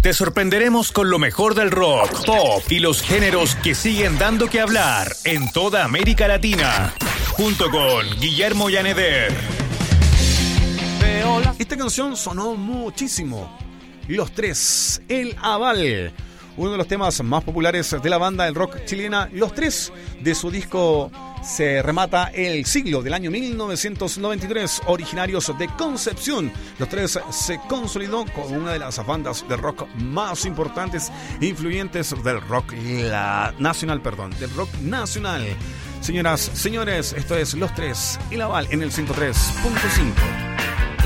te sorprenderemos con lo mejor del rock, pop y los géneros que siguen dando que hablar en toda América Latina, junto con Guillermo Yaneder. Esta canción sonó muchísimo. Los Tres, El Aval, uno de los temas más populares de la banda del rock chilena Los Tres, de su disco Se Remata el Siglo del año 1993, originarios de Concepción. Los Tres se consolidó como una de las bandas de rock más importantes e influyentes del rock nacional. Señoras, señores, esto es Los Tres, El Aval en el 103.5.